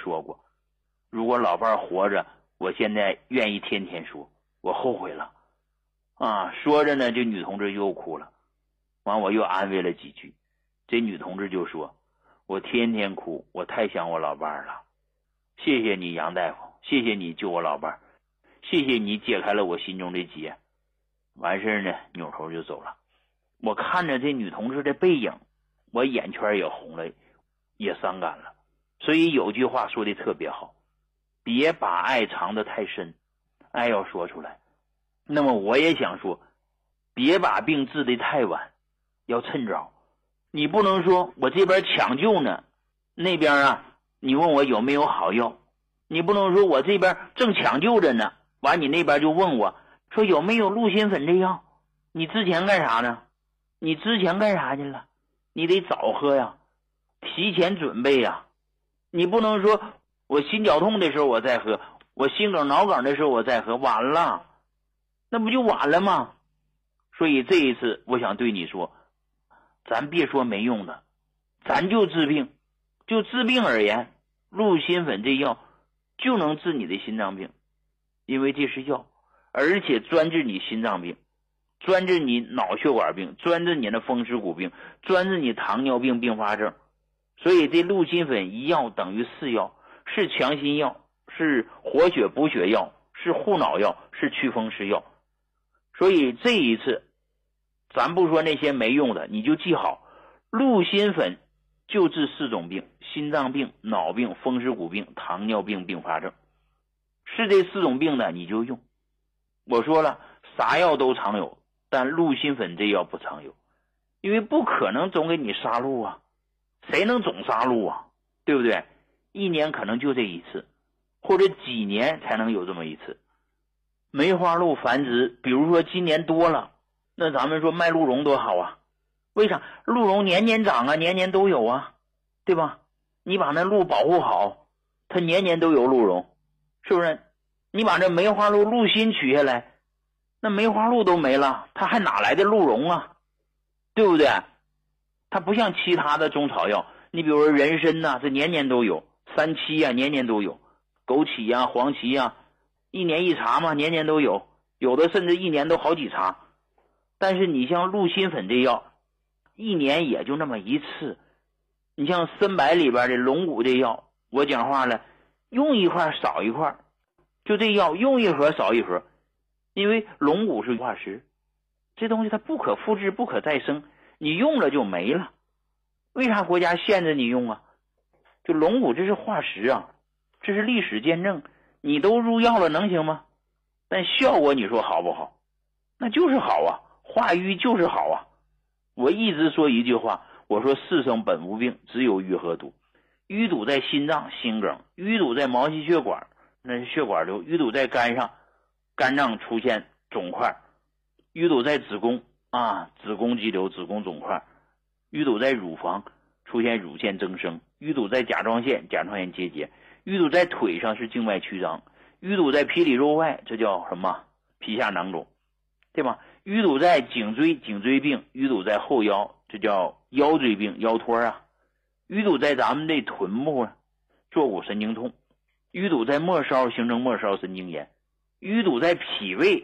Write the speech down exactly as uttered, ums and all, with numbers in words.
说过，如果老伴儿活着，我现在愿意天天说，我后悔了啊。说着呢，这女同志又哭了，完我又安慰了几句，这女同志就说，我天天哭，我太想我老伴儿了，谢谢你杨大夫，谢谢你救我老伴儿，谢谢你解开了我心中的结。完事呢，扭头就走了。我看着这女同志的背影，我眼圈也红了，也伤感了。所以有句话说的特别好，别把爱藏得太深，爱要说出来。那么我也想说，别把病治得太晚，要趁早。你不能说我这边抢救呢，那边啊你问我有没有好药，你不能说我这边正抢救着呢，完你那边就问我说有没有鹿心粉这药，你之前干啥呢？你之前干啥去了？你得早喝呀，提前准备呀。你不能说我心绞痛的时候我再喝，我心梗脑梗的时候我再喝，晚了，那不就晚了吗？所以这一次我想对你说，咱别说没用的，咱就治病。就治病而言，鹿心粉这药就能治你的心脏病，因为这是药，而且专治你心脏病，专治你脑血管病，专治你的风湿骨病，专治你糖尿病并发症。所以这鹿心粉一药等于四药，是强心药，是活血补血药，是护脑药，是祛风湿药。所以这一次咱不说那些没用的，你就记好，鹿心粉就治四种病，心脏病、脑病、风湿骨病、糖尿病并发症。是这四种病的你就用。我说了，啥药都常有，但鹿心粉这药不常有，因为不可能总给你杀鹿啊，谁能总杀鹿啊，对不对？一年可能就这一次，或者几年才能有这么一次。梅花鹿繁殖，比如说今年多了，那咱们说卖鹿茸多好啊，为啥？鹿茸年年长啊，年年都有啊，对吧？你把那鹿保护好，它年年都有鹿茸，是不是？你把这梅花鹿鹿心取下来，那梅花鹿都没了，它还哪来的鹿茸啊，对不对？它不像其他的中草药，你比如说人参呐、啊，这年年都有，三七啊年年都有，枸杞啊黄芪啊一年一茬嘛，年年都有，有的甚至一年都好几茬。但是你像鹿心粉这药一年也就那么一次。你像参柏里边的龙骨这药，我讲话了，用一块少一块，就这药用一盒少一盒。因为龙骨是化石，这东西它不可复制不可再生，你用了就没了。为啥国家限制你用啊？就龙骨这是化石啊，这是历史见证，你都入药了能行吗？但效果你说好不好？那就是好啊，化瘀就是好啊。我一直说一句话，我说世生本无病，只有瘀和堵。淤堵在心脏心梗，淤堵在毛细血管，那是血管瘤，淤堵在肝上，肝脏出现肿块，淤堵在子宫啊，子宫肌瘤、子宫肿块，淤堵在乳房出现乳腺增生，淤堵在甲状腺，甲状腺结节，淤堵在腿上是静脉曲张，淤堵在皮里肉外，这叫什么？皮下囊肿，对吧？淤堵在颈椎，颈椎病；淤堵在后腰，这叫腰椎病，腰托啊；淤堵在咱们的臀部啊，坐骨神经痛；淤堵在末梢形成末梢神经炎；淤堵在脾胃